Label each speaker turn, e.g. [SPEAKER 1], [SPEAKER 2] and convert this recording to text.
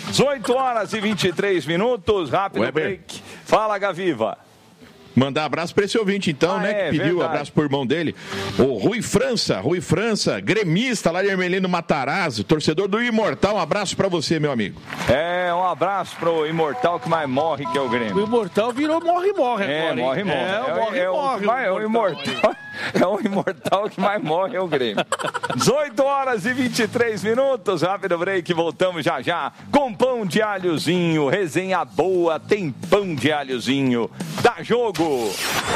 [SPEAKER 1] 18 horas e 23 minutos, rápido break. Fala, Gaviva.
[SPEAKER 2] Mandar abraço para esse ouvinte, então, né? Que pediu abraço por irmão dele. O Rui França, gremista lá de Ermelino Matarazzo, torcedor do Imortal. Um abraço para você, meu amigo.
[SPEAKER 1] Um abraço pro Imortal que mais morre, que é o Grêmio.
[SPEAKER 3] O Imortal virou morre-morre
[SPEAKER 1] agora.
[SPEAKER 3] Morre-morre.
[SPEAKER 1] É o Imortal que mais morre, é o Grêmio. 18 horas e 23 minutos, rápido break, voltamos já com pão de alhozinho, resenha boa, tem pão de alhozinho. Dá jogo!